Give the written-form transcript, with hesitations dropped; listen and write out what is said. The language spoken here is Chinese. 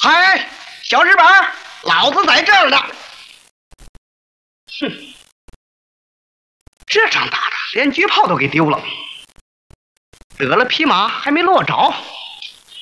嗨，小日本，老子在这儿呢！哼，这仗打的连狙炮都给丢了，得了匹马还没落着。